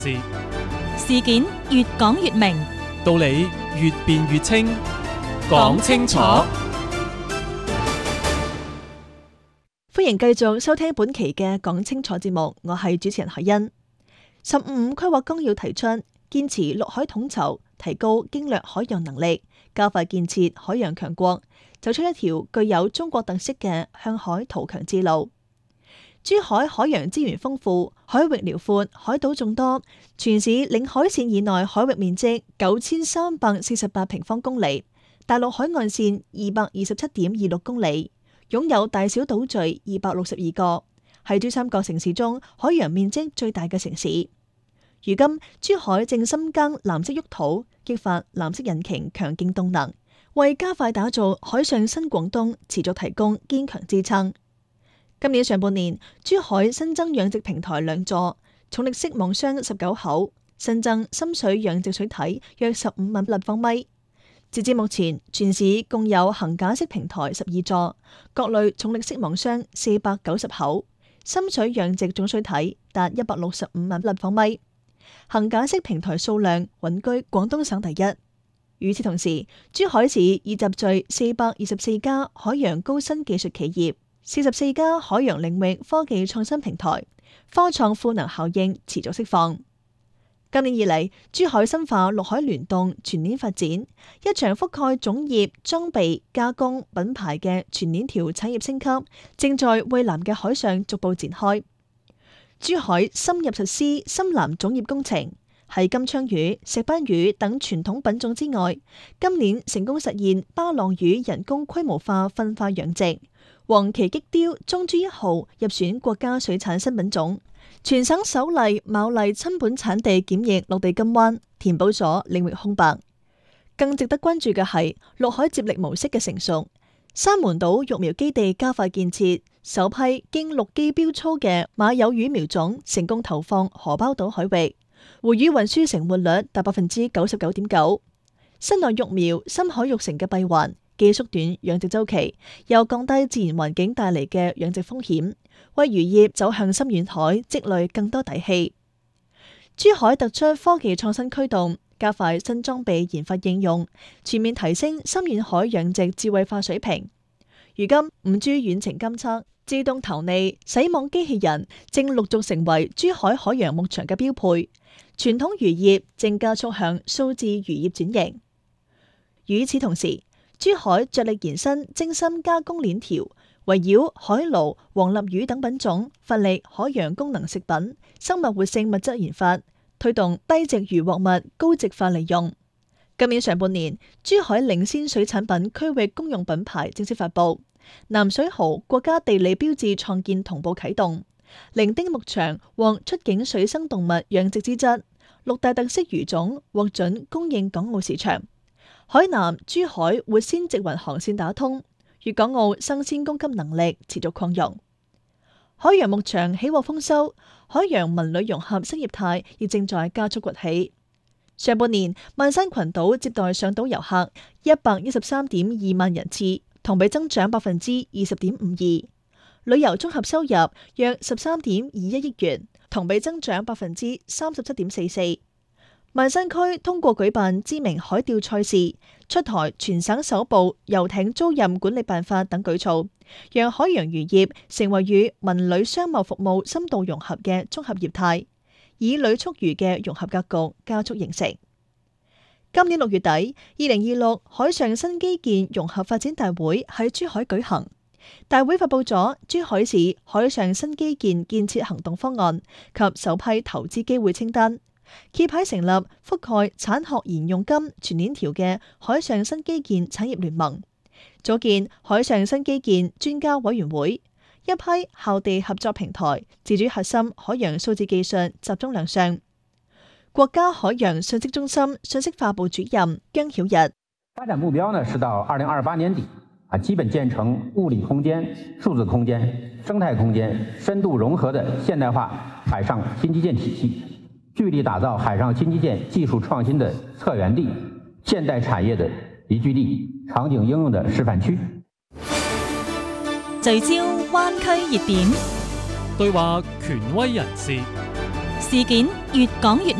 事件越講越明， 道理越辯越清，講清楚。 歡迎繼續收聽本期嘅講清楚節目，我係主持人海欣。15規劃綱要提出堅持陸海統籌，提高經略海洋能力，加快建設海洋強國，走出一條具有中國特色嘅向海圖強之路。珠海海洋資源豐富，海域遼闊，海島眾多，全市領海線以內海域面積9348平方公里，大陸海岸線227.26公里，擁有大小島嶼262個，係珠三角城市中海洋面積最大嘅城市。如今，珠海正深耕藍色沃土，激發藍色引擎強勁動能，為加快打造海上新廣東持續提供堅強支撐。今年上半年，珠海新增養殖平台2座，重力式網箱19口，新增深水養殖水體約15萬立方米。截至目前，全市共有桁架式平台12座，各類重力式網箱490口，深水養殖總水體達165萬立方米，桁架式平台數量穩居廣東省第一。與此同時，珠海市已集聚424家海洋高新技術企業，44家海洋領域科技創新平台，科創賦能效應持續釋放。今年以嚟，珠海深化陸海聯動全鏈發展，一場覆蓋種業、裝備、加工、品牌嘅全鏈條產業升級，正在蔚藍嘅海上逐步展開。珠海深入實施深藍種業工程，喺金槍魚、石斑魚等傳統品種之外，今年成功實現巴浪魚人工規模化分化養殖。黃鰭激鯛中珠1號入選國家水產新品種，全省首例牡蠣親本產地檢疫落地金灣，填補咗領域空白。更值得關注嘅係陸海接力模式嘅成熟，沙門島育苗基地加快建設，首批經陸基標操嘅馬友魚苗種成功投放荷包島海域，回魚運輸成活率達 99.9%。室內育苗、深海育成嘅閉環，既縮短養殖週期，又降低自然環境帶嚟嘅養殖風險，為漁業走向深遠海積累更多底氣。珠海突出科技創新驅動，加快新裝備研發應用，全面提升深遠海養殖智慧化水平。如今5G 遠程監測、自動投餌、洗網機器人正陸續成為珠海海洋牧場嘅標配，傳統漁業正加速向數字漁業轉型。與此同時，珠海着力延伸精深加工鏈條，圍繞海鱸、黃鱲魚等品種，發力海洋功能食品、生物活性物質研發，推動低值漁獲物高值化利用。今年上半年，珠海領先水產品區域公用品牌正式發布，南水蠔國家地理標誌創建同步啟動，伶仃牧場獲出境水生動物養殖資質，6大特色魚種獲准供應港澳市場。海南、珠海活鮮直運航線打通，粵港澳生鮮供給能力持續擴容。海洋牧場喜獲豐收，海洋文旅融合新業態亦正在加速崛起。上半年，萬山群島接待上島遊客113.2萬人次，同比增長20.52%，旅遊綜合收入約13.21億元，同比增長37.44%。萬山區通過舉辦知名海釣賽事、出台全省首部遊艇租賃管理辦法等舉措，讓海洋漁業成為與民旅商貿服務深度融合嘅綜合業態，以旅促漁嘅融合格局加速形成。今年6月底，2026海上新基建融合發展大會喺珠海舉行，大會發佈咗珠海市海上新基建建設行動方案及首批投資機會清單。揭牌成立覆蓋產學研用金全鏈條嘅海上新基建產業聯盟，組建海上新基建專家委員會，一批校地合作平台自主核心海洋數字技術集中亮相。國家海洋信息中心信息化部主任姜曉日： 發展目標呢是到2028年底基本建成物理空間、數字空間、生態空間深度融合的現代化海上新基建體系。聚力打造海上新基建技術創新的策源地、現代產業的集聚地、場景應用的示範區。 聚焦灣區熱點， 對話權威人士， 時事件越講越